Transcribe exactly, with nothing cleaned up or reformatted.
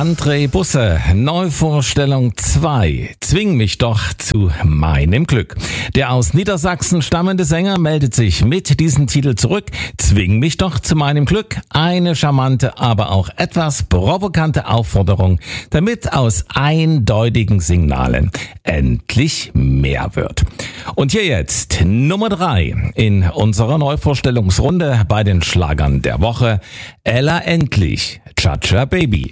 André Busse, Neuvorstellung zwei. Zwing mich doch zu meinem Glück. Der aus Niedersachsen stammende Sänger meldet sich mit diesem Titel zurück. Zwing mich doch zu meinem Glück. Eine charmante, aber auch etwas provokante Aufforderung, damit aus eindeutigen Signalen endlich mehr wird. Und hier jetzt Nummer drei in unserer Neuvorstellungsrunde bei den Schlagern der Woche. Ella Endlich, Cha-Cha Baby.